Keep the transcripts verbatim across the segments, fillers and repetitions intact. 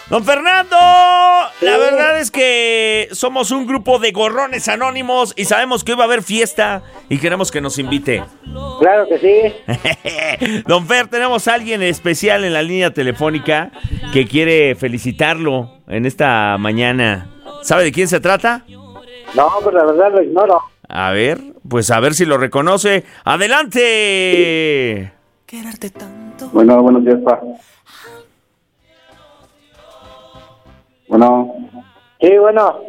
Don Fernando, la verdad es que somos un grupo de gorrones anónimos y sabemos que hoy va a haber fiesta y queremos que nos invite. Claro que sí. Don Fer, tenemos a alguien especial en la línea telefónica que quiere felicitarlo en esta mañana. ¿Sabe de quién se trata? No, pues la verdad lo ignoro. A ver, pues a ver si lo reconoce. ¡Adelante! Bueno, buenos días, pa. Bueno. Sí, bueno.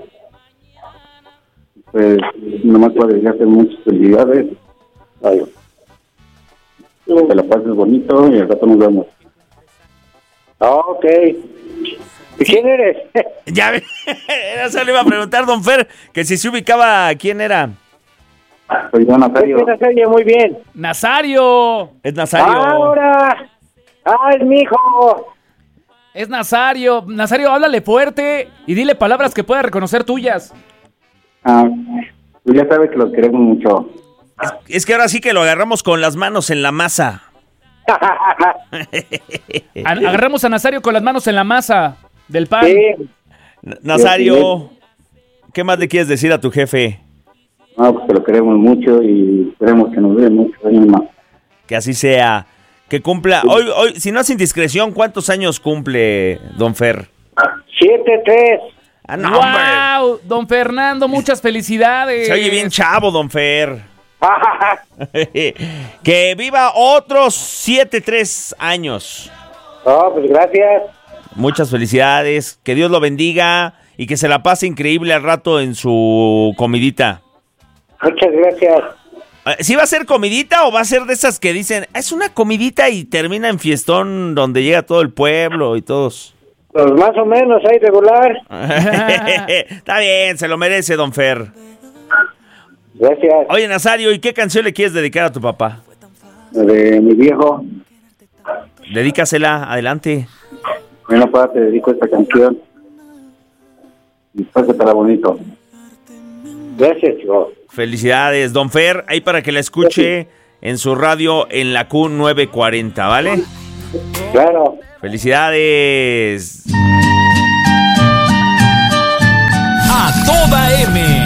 Pues nomás para desearte muchas felicidades. Ay, que la pases bonito y al rato nos vemos. Ok. ¿Y quién eres? Ya ve, eso le iba a preguntar, don Fer, que si se ubicaba quién era. Soy Don Nazario. Sí, Nazario, muy bien. ¡Nazario! Es Nazario. ¡Ahora! ¡Ah, es mi hijo! Es Nazario. Nazario, háblale fuerte y dile palabras que pueda reconocer tuyas. Ah, pues ya sabes que los queremos mucho. Es, es que ahora sí que lo agarramos con las manos en la masa. A- agarramos a Nazario con las manos en la masa del pan. Sí. Nazario, ¿qué más le quieres decir a tu jefe? No, pues que lo queremos mucho y esperemos que nos dé muchos años más. Que así sea. Que cumpla. Hoy, hoy, si no es indiscreción, ¿cuántos años cumple don Fer? Siete, tres. Ah, no, hombre. ¡Wow! Don Fernando, muchas felicidades. Se oye bien chavo, don Fer. Que viva otros siete, tres años. No, pues gracias. Muchas felicidades. Que Dios lo bendiga y que se la pase increíble al rato en su comidita. Muchas gracias. ¿Sí va a ser comidita o va a ser de esas que dicen, es una comidita y termina en fiestón donde llega todo el pueblo y todos? Pues más o menos, ahí regular. Está bien, se lo merece, don Fer. Gracias. Oye, Nazario, ¿y qué canción le quieres dedicar a tu papá? De mi viejo. Dedícasela, adelante. Bueno, pa, te dedico esta canción. Y pásatela bonito. Gracias, chico. Felicidades, don Fer, ahí para que la escuche en su radio en la Q nueve cuarenta, ¿vale? Claro. Felicidades. A toda M.